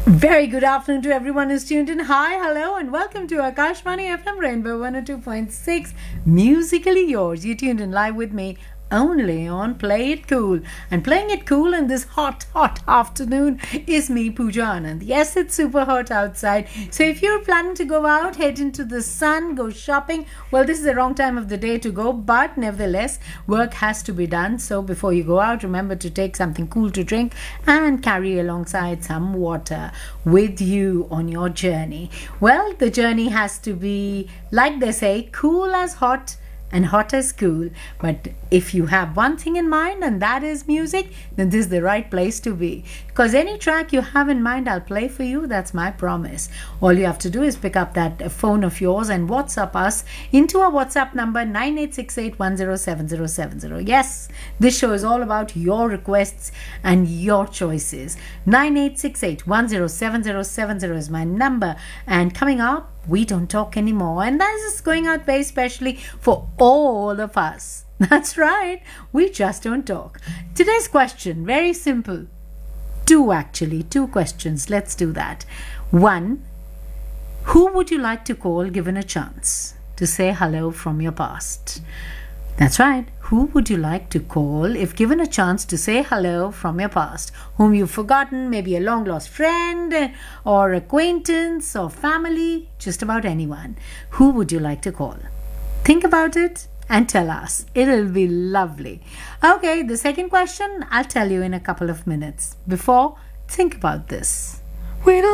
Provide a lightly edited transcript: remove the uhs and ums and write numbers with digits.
Very good afternoon to everyone who's tuned in. Hi, hello, and welcome to Akashvani FM Rainbow 102.6 Musically Yours. You tuned in live with me only on Play It Cool. And playing it cool in this hot afternoon is me, Pooja Anand. Yes, it's super hot outside. So if you're planning to go out, head into the sun, go shopping, well, this is the wrong time of the day to go, but nevertheless, work has to be done. So before you go out, remember to take something cool to drink and carry alongside some water with you on your journey. Well, the journey has to be, like they say, cool as hot and hot as cool. But if you have one thing in mind, and that is music, then this is the right place to be. Because any track you have in mind, I'll play for you. That's my promise. All you have to do is pick up that phone of yours and WhatsApp us into our WhatsApp number 9868107070. Yes, this show is all about your requests and your choices. 9868107070 is my number. And coming up, we don't talk anymore, and that is going out very specially for all of us. That's right, we just don't talk. Today's question, very simple. Two questions. Let's do that. One, who would you like to call given a chance to say hello from your past? That's right. Who would you like to call if given a chance to say hello from your past? Whom you've forgotten, maybe a long-lost friend or acquaintance or family, just about anyone. Who would you like to call? Think about it and tell us. It'll be lovely. Okay, the second question, I'll tell you in a couple of minutes. Before, think about this. We don't